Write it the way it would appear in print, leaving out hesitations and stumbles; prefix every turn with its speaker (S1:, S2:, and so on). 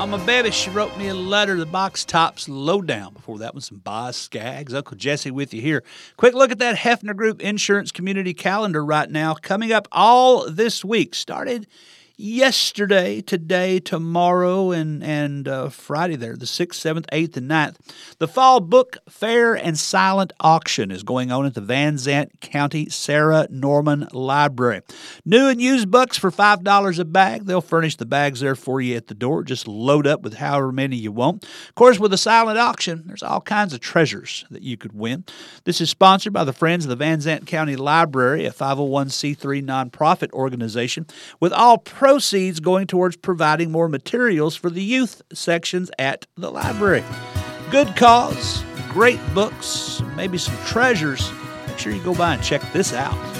S1: My baby, she wrote me a letter. The Box Tops Lowdown. Before that one, some Boz Scaggs. Uncle Jesse with you here. Quick look at that Hefner Group Insurance Community Calendar right now. Coming up all this week. Started yesterday, today, tomorrow, and Friday there, the 6th, 7th, 8th, and 9th. The Fall Book Fair and Silent Auction is going on at the Van Zant County Sarah Norman Library. New and used books for $5 a bag. They'll furnish the bags there for you at the door. Just load up with however many you want. Of course, with a silent auction, there's all kinds of treasures that you could win. This is sponsored by the Friends of the Van Zant County Library, a 501c3 nonprofit organization, with all proceeds going towards providing more materials for the youth sections at the library. Good cause, great books, maybe some treasures. Make sure you go by and check this out.